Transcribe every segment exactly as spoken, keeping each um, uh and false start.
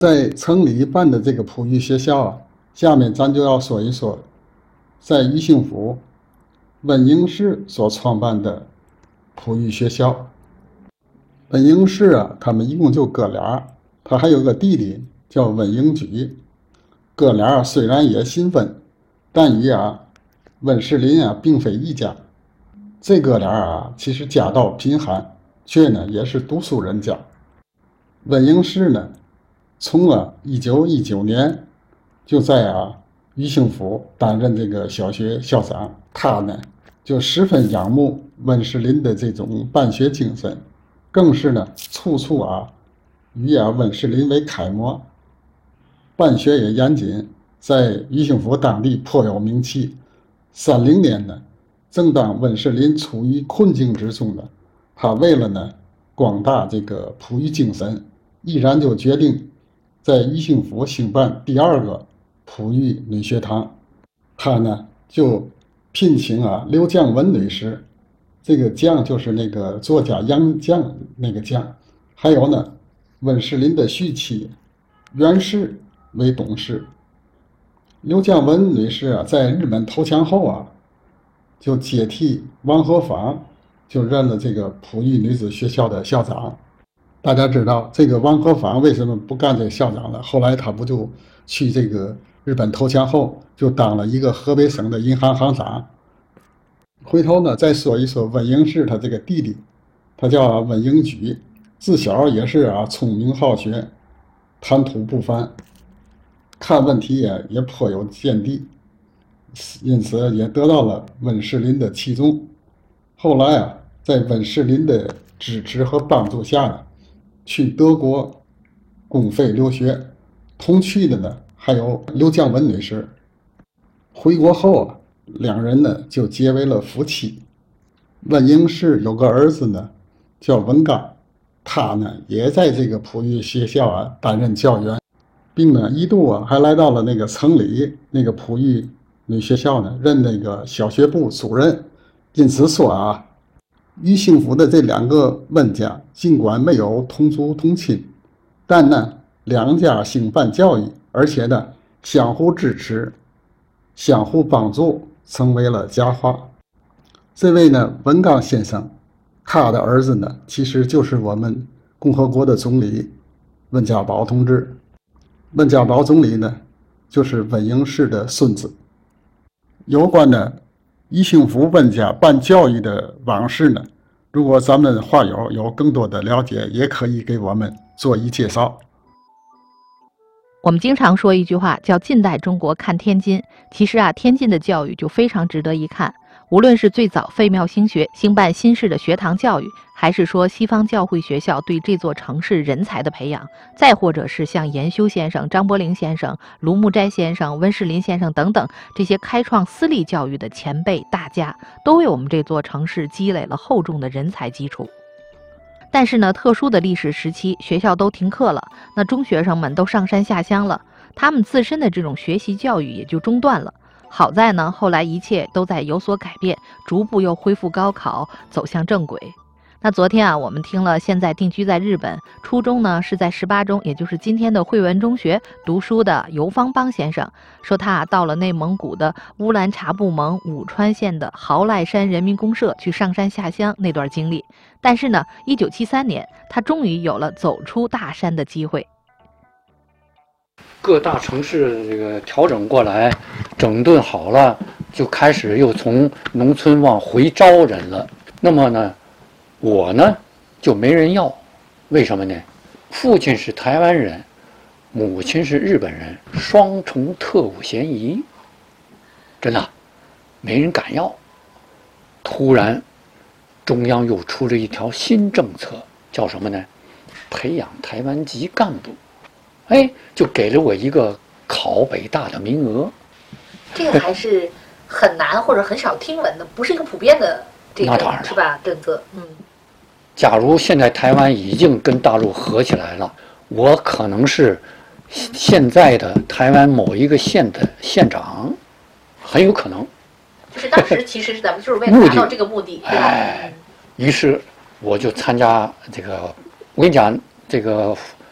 在城里办的这个普育学校啊，下面咱就要说一说，在宜兴府文英市所创办的普育学校。文英市啊，他们一共就哥俩，他还有个弟弟叫文英举。哥俩虽然也新婚，但与啊温世林啊并非一家。这哥俩啊，其实家道贫寒，却呢也是读书人家。文英市呢，从啊一九一九年就在啊宜兴府担任这个小学校长，他呢就十分仰慕温世林的这种办学精神，更是呢处处啊以啊温世林为楷模，办学也严谨，在宜兴府当地颇有名气。三零年呢，正当温世林处于困境之中呢，他为了呢广大这个普育精神，毅然就决定在宜兴府兴办第二个普育女学堂。他呢就聘请啊刘绛文女士，这个绛就是那个作家杨绛那个绛，还有呢温世林的续妻袁氏为董事。刘绛文女士啊，在日本投降后啊，就接替王和坊，就任了这个普育女子学校的校长。大家知道这个王和坊为什么不干这个校长了？后来他不就去这个日本投降后，就当了一个河北省的银行行长。回头呢，再说一说温英士他这个弟弟，他叫温英举，自小也是啊聪明好学，谈吐不凡，看问题也也颇有见地，因此也得到了温世林的器重。后来啊，在温世林的支持和帮助下呢，去德国公费留学，同去的呢还有刘绛文女士。回国后啊，两人呢就结为了夫妻。温英士有个儿子呢叫温刚，他呢也在这个普育学校啊担任教员，并呢一度啊还来到了那个城里那个普育女学校呢任那个小学部主任。因此说啊，宜兴府的这两个温家尽管没有同族同亲，但呢两家兴办教育，而且呢相互支持，相互帮助，成为了佳话。这位呢温刚先生，他的儿子呢其实就是我们共和国的总理温家宝同志。温家宝总理呢就是温英士的孙子。有关的宜兴府温家办教育的往事呢，如果咱们话友有更多的了解，也可以给我们做一介绍。 我们经常说一句话叫近代中国看天津，其实啊，天津的教育就非常值得一看。无论是最早废庙兴学，兴办新式的学堂教育，还是说西方教会学校对这座城市人才的培养，再或者是像严修先生、张伯苓先生、卢木斋先生、温世林先生等等这些开创私立教育的前辈大家，都为我们这座城市积累了厚重的人才基础。但是呢，特殊的历史时期，学校都停课了，那中学生们都上山下乡了，他们自身的这种学习教育也就中断了。好在呢，后来一切都在有所改变，逐步又恢复高考，走向正轨。那昨天啊，我们听了现在定居在日本，初中呢是在十八中，也就是今天的惠文中学读书的游方邦先生，说他到了内蒙古的乌兰察布盟武川县的豪赖山人民公社去上山下乡那段经历。但是呢，一九七三年，他终于有了走出大山的机会。 各大城市这个调整过来，整顿好了，就开始又从农村往回招人了。那么呢，我呢就没人要，为什么呢？父亲是台湾人，母亲是日本人，双重特务嫌疑，真的没人敢要。突然，中央又出了一条新政策，叫什么呢？培养台湾籍干部。哎，就给了我一个考北大的名额。 这个还是很难或者很少听闻的，不是一个普遍的这个是吧政策。嗯， 假如现在台湾已经跟大陆合起来了，我可能是现在的台湾某一个县的县长，很有可能。 就是当时其实是咱们就是为了达到这个目的，对吧？ 哎，于是我就参加这个，我跟你讲，这个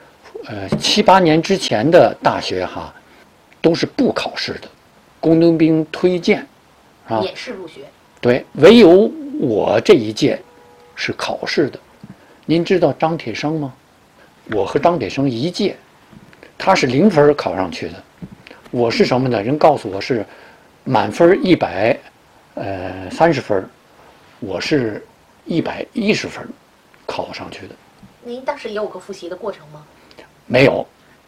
呃七八年之前的大学哈，都是不考试的，工农兵推荐，啊， 免试入学。 对，唯有我这一届是考试的。您知道张铁生吗？我和张铁生一届，他是零分考上去的，我是什么呢？人告诉我是满分一百，呃三十分，我是一百一十分考上去的。 您当时也有个复习的过程吗？ 没有，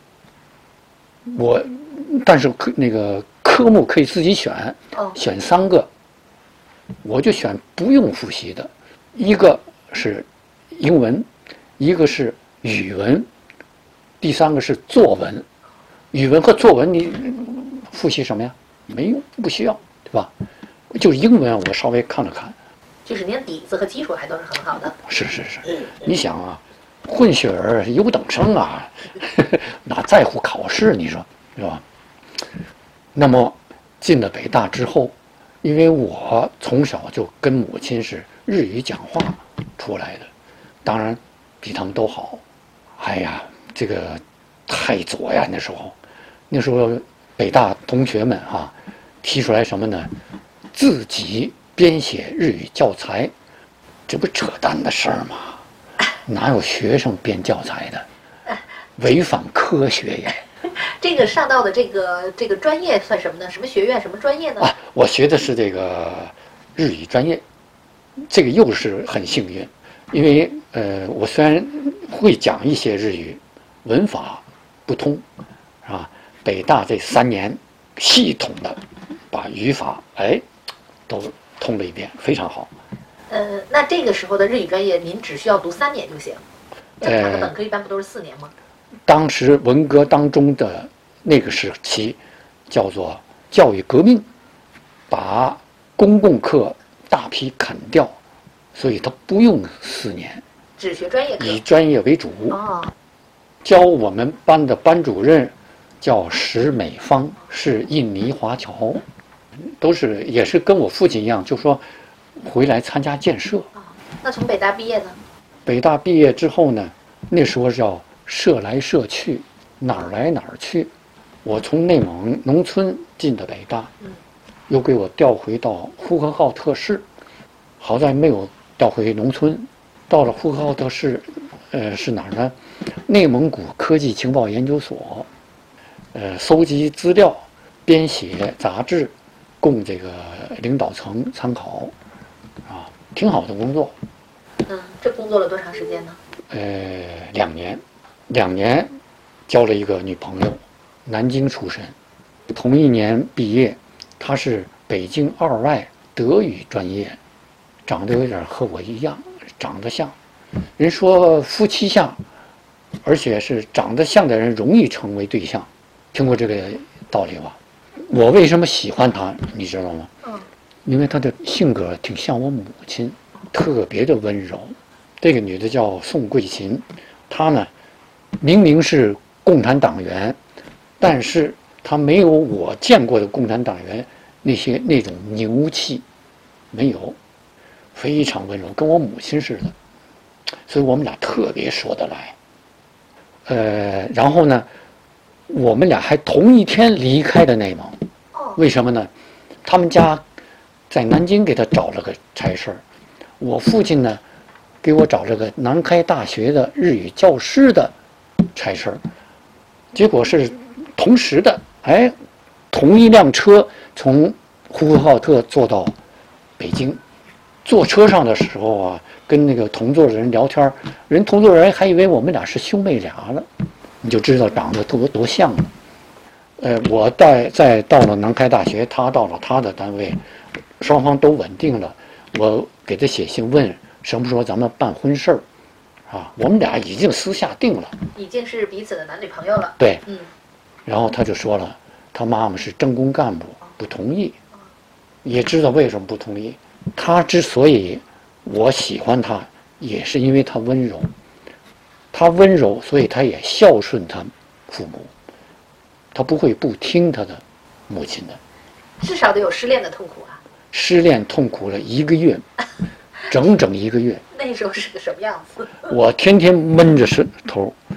我但是科那个科目可以自己选， 哦， 选三个，我就选不用复习的，一个是英文，一个是语文，第三个是作文。语文和作文你复习什么呀？没用，不需要，对吧？就英文我稍微看了看， 就是您底子和基础还都是很好的。 是是是，你想啊，混血儿优等生啊，哪在乎考试？你说是吧？那么进了北大之后，因为我从小就跟母亲是日语讲话出来的，当然比他们都好。哎呀，这个太左呀！那时候，那时候北大同学们啊，提出来什么呢？自己编写日语教材，这不扯淡的事儿吗？哪有学生编教材的？违反科学呀！ 这个上到的这个这个专业算什么呢？什么学院？什么专业呢？ 啊，我学的是这个日语专业，这个又是很幸运，因为呃，我虽然会讲一些日语，文法不通，啊，北大这三年系统的把语法哎都通了一遍，非常好。 呃，那这个时候的日语专业，您只需要读三年就行。正常的本科一般不都是四年吗？ 当时文革当中的那个时期，叫做教育革命，把公共课大批砍掉，所以他不用四年， 只学专业课， 以专业为主。 哦， 教我们班的班主任叫石美芳，是印尼华侨，都是也是跟我父亲一样，就说回来参加建设。 哦，那从北大毕业呢？ 北大毕业之后呢，那时候叫社来社去，哪儿来哪儿去。我从内蒙农村进的北大， 嗯， 又给我调回到呼和浩特市，好在没有调回农村。到了呼和浩特市，呃，是哪儿呢？内蒙古科技情报研究所，呃，搜集资料，编写杂志，供这个领导层参考，啊，挺好的工作。 嗯，这工作了多长时间呢？ 呃，两年，两年，交了一个女朋友，南京出身，同一年毕业，她是北京二外德语专业，长得有点和我一样，长得像。人说夫妻相，而且是长得像的人容易成为对象，听过这个道理吧？我为什么喜欢她，你知道吗？ 嗯， 因为她的性格挺像我母亲，特别的温柔。这个女的叫宋桂琴，她呢，明明是共产党员，但是她没有我见过的共产党员那些那种牛气，没有，非常温柔，跟我母亲似的，所以我们俩特别说得来。呃，然后呢，我们俩还同一天离开的内蒙，为什么呢？他们家在南京给他找了个差事儿，我父亲呢，给我找了个南开大学的日语教师的差事儿，结果是同时的，哎，同一辆车从呼和浩特坐到北京，坐车上的时候啊，跟那个同座的人聊天，人同座人还以为我们俩是兄妹俩了，你就知道长得多多像了。呃，我在再到了南开大学，他到了他的单位，双方都稳定了，我给他写信问什么时候咱们办婚事儿，啊，我们俩已经私下定了， 已经是彼此的男女朋友了。 对， 嗯， 然后他就说了，他妈妈是政工干部，不同意，也知道为什么不同意。他之所以我喜欢他，也是因为他温柔，他温柔，所以他也孝顺他父母，他不会不听他的母亲的。 至少得有失恋的痛苦啊！ 失恋痛苦了一个月，整整一个月。 那时候是个什么样子？ 我天天闷着舌头，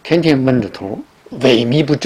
天天闷着头，萎靡不振。